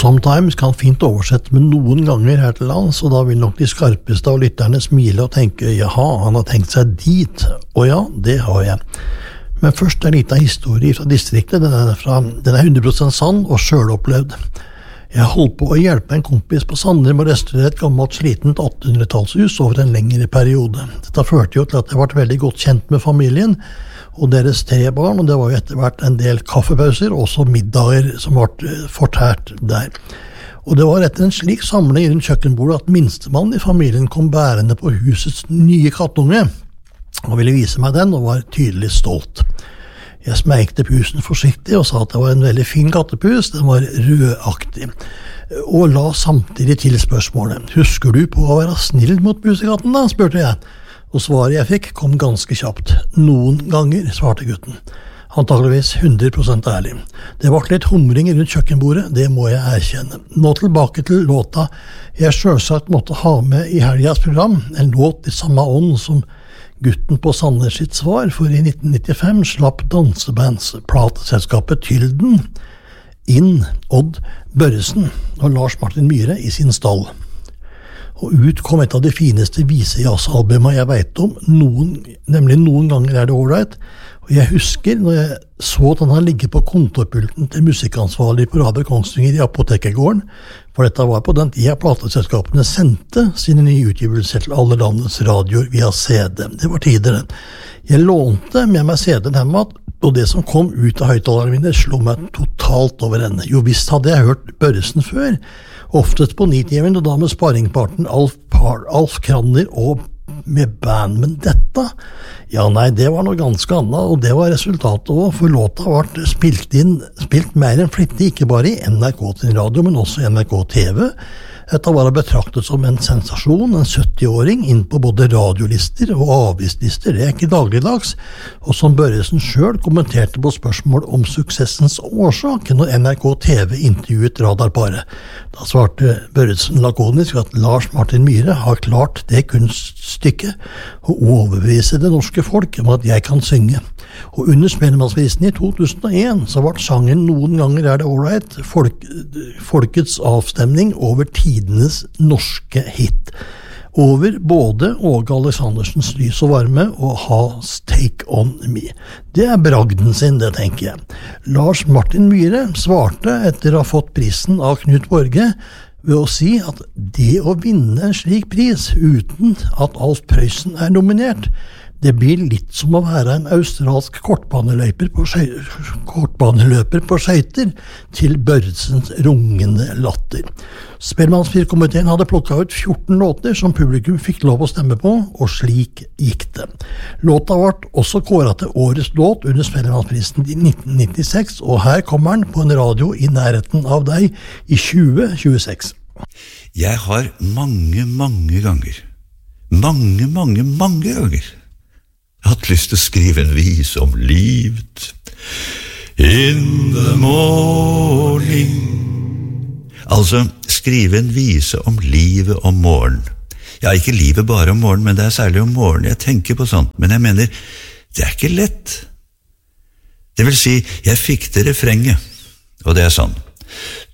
Sometimes kan fint oversette med noen ganger her til lands, og da vil nok de skarpeste av lytterne smile og tenke, jaha, han har tenkt seg dit, og ja, det har jeg. Men først en liten historie fra distriktet, den er 100% sann og selvopplevd. Jeg holdt på å hjelpe en kompis på Sandrum å restaurere et gammelt slitent 1800-tallshus over en lengre periode. Dette førte jo til at jeg ble veldig godt kjent med familien, og deres 3 barn, og det var jo etter hvert en del kaffepauser, og også middager som ble fortært der. Og det var etter en slik samling rundt kjøkkenbordet at minstemann i familien kom bærende på husets nye kattunge, og ville vise meg den, og var tydelig stolt. Jeg smeikte pusen forsiktig og sa at det var en veldig fin kattepus, den var rødaktig, og la samtidig til spørsmålet, husker du på å være snill mot pusekatten da, spurte jeg. Og svaret jeg fikk kom ganske kjapt. Noen ganger, svarte gutten. Antageligvis 100% ærlig. Det var litt humring rundt kjøkkenbordet, det må jeg erkjenne. Nå tilbake til låta jeg selvsagt måtte ha med i helgas program, en låt i samme ånd som gutten på Sandnes sitt svar, for i 1995 slapp dansebandsplateselskapet Tylden inn Odd Børresen og Lars Martin Myhre i sin stall. Og ut kom et av de fineste visejazz-albumene jeg vet om, nemlig Noen ganger er det ålreit, og jeg husker når jeg så at han hadde ligget på kontorpulten til musikkansvarlig på Radio Kongsvinger i Apotekergården, for dette var på den tida plateselskapene sendte sine nye utgivelser til alle landets radioer via CD. Det var tidligere. Jeg lånte med meg CD-en hjemme, og det som kom ut av høyttalerne mine slo meg totalt over ende. Jo visst hadde jeg hørt Børresen før, oftest på Nitimen, og da med sparringparten Alf Kranner og med band, men dette, ja nei, det var noe ganske annet, og det var resultatet også, for låta ble spilt mer enn flittig, ikke bare i NRK til radio, men også i NRK TV. Dette var betraktet som en sensasjon, en 70-åring inn på både radiolister og avislister, det er ikke dagligdags, og som Børresen selv kommenterte på spørsmål om suksessens årsak når NRK TV intervjuet radarparet. Da svarte Børresen lakonisk at Lars Martin Myhre har klart det kunststykket å overbevise det norske folk om at jeg kan synge. Og under Spellemannsprisen i 2001 så ble sangen Noen ganger er det ålreit folkets avstemning over tidenes norske hit. Over både Åge Aleksandersens Lys og varme og Has Take On Me. Det er bragden sin, det tenker jeg. Lars Martin Myhre svarte etter å ha fått prisen av Knut Borge ved å si at det å vinne en slik pris uten at Alf Prøysen er nominert, det blir litt som å være en australsk kortbaneløper på skøyter til Børresens rungende latter. Spellemannspirkomiteen hadde plukket ut 14 låter som publikum fikk lov å stemme på, og slik gikk det. Låta ble også kåret til årets låt under Spellemannsprisen i 1996, og her kommer den på en radio i nærheten av deg i 2026. Jeg har mange ganger jeg har hatt lyst til å skrive en vis om livet. In the morning. Altså, skrive en vise om livet om morgenen. Ja, ikke livet bare om morgenen, men det er særlig om morgenen jeg tenker på sånt. Men jeg mener, det er ikke lett. Det vil si, jeg fikk det refrenget, og det er sånn.